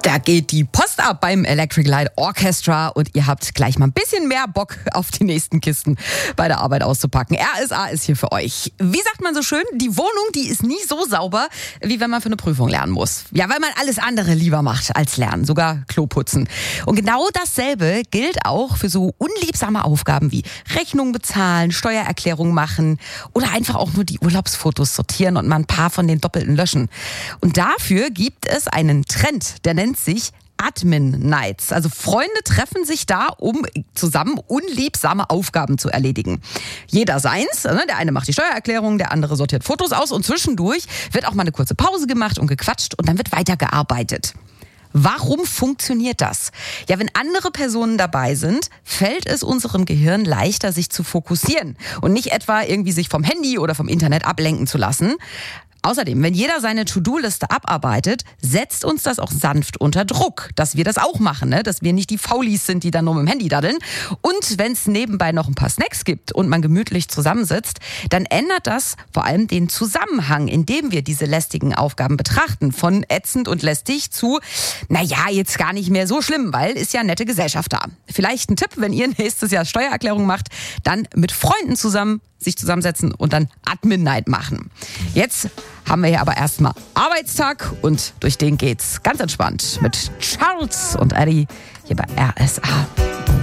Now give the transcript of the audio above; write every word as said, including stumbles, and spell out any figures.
Da geht die Post ab beim Electric Light Orchestra und ihr habt gleich mal ein bisschen mehr Bock auf die nächsten Kisten bei der Arbeit auszupacken. R S A ist hier für euch. Wie sagt man so schön, die Wohnung, die ist nie so sauber, wie wenn man für eine Prüfung lernen muss. Ja, weil man alles andere lieber macht als lernen, sogar Klo putzen. Und genau dasselbe gilt auch für so unliebsame Aufgaben wie Rechnungen bezahlen, Steuererklärung machen oder einfach auch nur die Urlaubsfotos sortieren und mal ein paar von den doppelten löschen. Und dafür gibt es einen Trend, der nennt sich Admin Nights. Also Freunde treffen sich da, um zusammen unliebsame Aufgaben zu erledigen. Jeder seins. Der eine macht die Steuererklärung, der andere sortiert Fotos aus und zwischendurch wird auch mal eine kurze Pause gemacht und gequatscht und dann wird weitergearbeitet. Warum funktioniert das? Ja, wenn andere Personen dabei sind, fällt es unserem Gehirn leichter, sich zu fokussieren und nicht etwa irgendwie sich vom Handy oder vom Internet ablenken zu lassen. Außerdem, wenn jeder seine To-Do-Liste abarbeitet, setzt uns das auch sanft unter Druck, dass wir das auch machen, ne? Dass wir nicht die Faulis sind, die dann nur mit dem Handy daddeln. Und wenn es nebenbei noch ein paar Snacks gibt und man gemütlich zusammensitzt, dann ändert das vor allem den Zusammenhang, in dem wir diese lästigen Aufgaben betrachten. Von ätzend und lästig zu, naja, jetzt gar nicht mehr so schlimm, weil ist ja nette Gesellschaft da. Vielleicht ein Tipp, wenn ihr nächstes Jahr Steuererklärung macht, dann mit Freunden zusammen sich zusammensetzen und dann Admin Night machen. Jetzt haben wir hier aber erstmal Arbeitstag und durch den geht's ganz entspannt mit Charles und Eddie hier bei R S A.